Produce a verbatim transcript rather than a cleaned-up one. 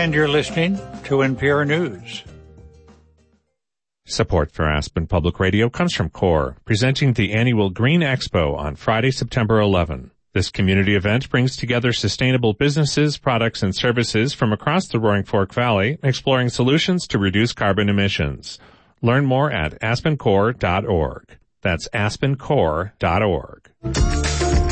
And you're listening to N P R News. Support for Aspen Public Radio comes from CORE, presenting the annual Green Expo on Friday, September eleventh. This community event brings together sustainable businesses, products, and services from across the Roaring Fork Valley, exploring solutions to reduce carbon emissions. Learn more at aspen core dot org. That's aspen core dot org.